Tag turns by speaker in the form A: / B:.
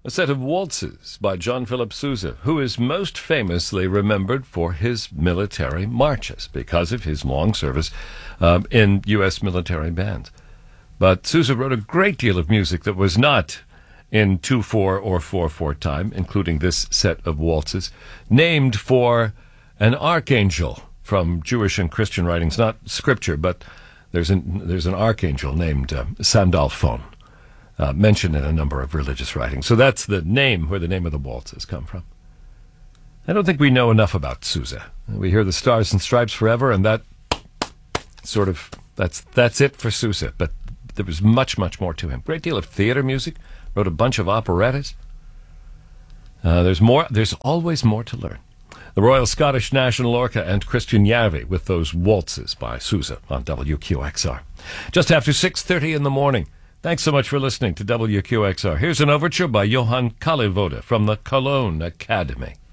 A: a set of waltzes by John Philip Sousa, who is most famously remembered for his military marches because of his long service in U.S. military bands. But Sousa wrote a great deal of music that was not in 2/4 or 4/4 time, including this set of waltzes, named for an archangel from Jewish and Christian writings, not scripture, but there's an archangel named Sandalphon, mentioned in a number of religious writings. So that's the name, where the name of the waltzes come from. I don't think we know enough about Sousa. We hear the Stars and Stripes forever, and that sort of, that's it for Sousa. But there was much, much more to him. Great deal of theater music, wrote a bunch of operettas. There's always more to learn. The Royal Scottish National Orchestra and Christian Järvi with those waltzes by Sousa on WQXR. Just after 6:30 in the morning. Thanks so much for listening to WQXR. Here's an overture by Johann Kalivoda from the Cologne Academy.